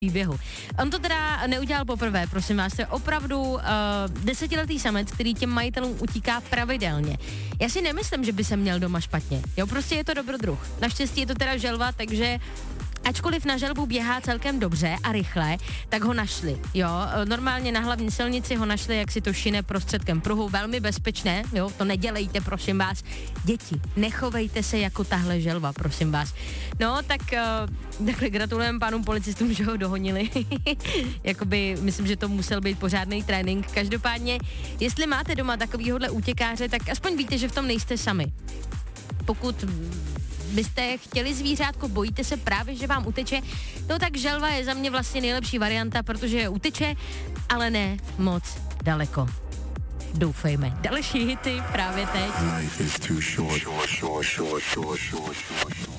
příběhu. On to teda neudělal poprvé, prosím vás, to je opravdu 10letý samec, který těm majitelům utíká pravidelně. Já si nemyslím, že by se měl doma špatně. Jo, prostě je to dobrodruh. Naštěstí je to teda želva, takže ačkoliv na želvu běhá celkem dobře a rychle, tak ho našli, jo. Normálně na hlavní silnici ho našli, jak si to šine prostředkem pruhu, velmi bezpečné, jo, to nedělejte, prosím vás. Děti, nechovejte se jako tahle želva, prosím vás. No, tak takhle gratulujeme pánům policistům, že ho dohonili. Jakoby, myslím, že to musel být pořádný trénink. Každopádně, jestli máte doma takovýhohle útěkáře, tak aspoň víte, že v tom nejste sami. Pokud byste chtěli zvířátko, bojíte se právě, že vám uteče, no tak želva je za mě vlastně nejlepší varianta, protože uteče, ale ne moc daleko. Doufejme. Další hity právě teď.